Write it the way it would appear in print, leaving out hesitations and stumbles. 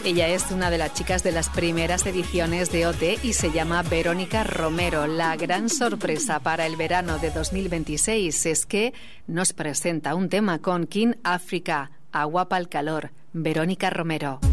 Ella es una de las chicas de las primeras ediciones de OT y se llama Verónica Romero. La gran sorpresa para el verano de 2026 es que nos presenta un tema con King Africa, Agua pa'l calor. Verónica Romero.